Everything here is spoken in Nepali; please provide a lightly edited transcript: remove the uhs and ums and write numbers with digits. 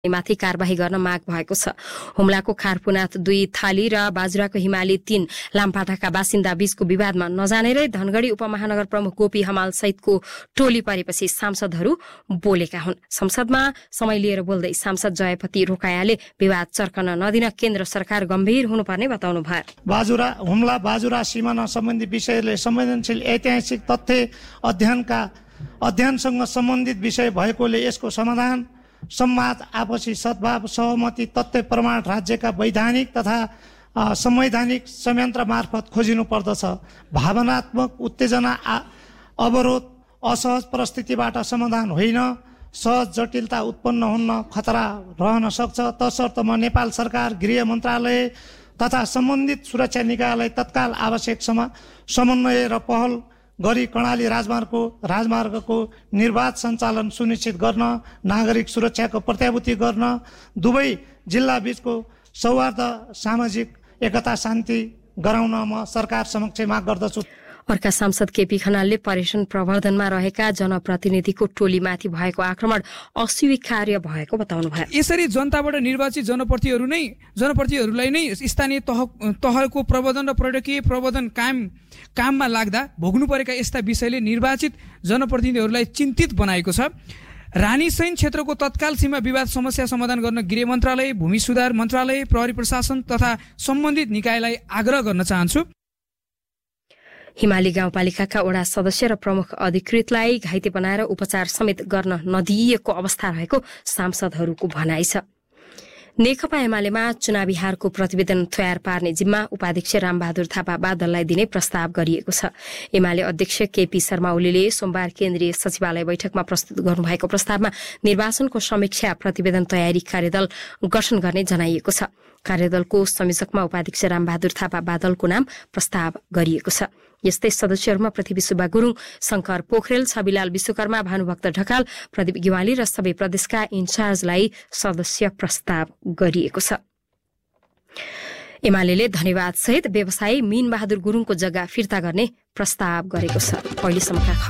माथि कारबाही गर्न माग भएको छ। हुम्लाको खारपुनाथ 2 थाली र बाजुराको हिमाली 3 लामपाटाका बासिन्दा बीचको विवादमा नजानेरै धनगढ़ी उपमहानगर प्रमुख गोपी हमाल सहितको टोली परेपछि सांसदहरू बोलेका हुन्। संसदमा समय लिएर बोल्दै सांसद जयपति रोकायाले विवाद चर्कन नदिन केन्द्र सरकार गम्भीर हुनुपर्ने बताउनु भयो। हुम्ला बाजुरा सिमाना सम्बन्धी विषयले संवेदनशील ऐतिहासिक तथ्य अध्ययनसँग सम्बन्धित विषय भएकोले यसको समाधान संवाद, आपसी सद्भाव, सहमति, तथ्य प्रमाण राज्यका वैधानिक तथा संवैधानिक संयन्त्र मार्फत खोजिनु पर्दछ। भावनात्मक उत्तेजना, अवरोध, असहज परिस्थितिबाट समाधान होइन, सहज जटिलता उत्पन्न हुन खतरा रहन सक्छ। तसर्थमा नेपाल सरकार, गृह मन्त्रालय तथा सम्बन्धित सुरक्षा निकायलाई तत्काल आवश्यक समन्वय र पहल गरी कर्णाली राजमार्गको निर्बाध सञ्चालन सुनिश्चित गर्न, नागरिक सुरक्षाको प्रत्याभूति गर्न, दुवै जिल्ला बीचको सौहार्द, सामाजिक एकता, शान्ति गराउन म सरकार समक्ष माग गर्दछु। अर्का सांसद केपी खनालले पर्यटन प्रवर्धनमा रहेका जनप्रतिनिधिको टोलीमाथि भएको आक्रमण अस्वीकार्य भएको बताउनु भयो। यसरी जनताबाट निर्वाचित जनप्रतिनिधिहरूलाई नै स्थानीय तहको प्रबन्धन र पर्यटकीय प्रबन्धन काममा लाग्दा भोग्नु परेका यस्ता विषयले निर्वाचित जनप्रतिनिधिहरूलाई चिन्तित बनाएको छ। रानीसैन क्षेत्रको तत्काल सीमा विवाद समस्या समाधान गर्न गृह मन्त्रालय, भूमि सुधार मन्त्रालय, प्रहरी प्रशासन तथा सम्बन्धित निकायलाई आग्रह गर्न चाहन्छु। हिमाली गाउँपालिकाका वडा सदस्य र प्रमुख अधिकृतलाई घाइते बनाएर उपचार समेत गर्न नदिइएको अवस्था रहेको सांसदहरूको भनाइ छ। नेकपा एमालेमा चुनावी हारको प्रतिवेदन तयार पार्ने जिम्मा उपाध्यक्ष रामबहादुर थापा बादललाई दिने प्रस्ताव गरिएको छ। एमाले अध्यक्ष केपी शर्मा ओलीले सोमबार केन्द्रीय सचिवालय बैठकमा प्रस्तुत गर्नुभएको प्रस्तावमा निर्वाचनको समीक्षा प्रतिवेदन तयारी कार्यदल गठन गर्ने जनाइएको छ। कार्यदलको संयोजकमा उपाध्यक्ष रामबहादुर थापा बादलको नाम प्रस्ताव गरिएको छ। यस्तै सदस्यहरूमा पृथ्वी सुब्बा गुरुङ, शंकर पोखरेल, छविलाल विश्वकर्मा, भानुभक्त ढकाल, प्रदीप गिवाली र सबै प्रदेशका इन्चार्जलाई सदस्य प्रस्ताव गरिएको छ। एमाले धन्यवाद सहित व्यवसायी मीन बहादुर गुरुङको जग्गा फिर्ता गर्ने प्रस्ताव गरेको छ। अहिलेसम्मका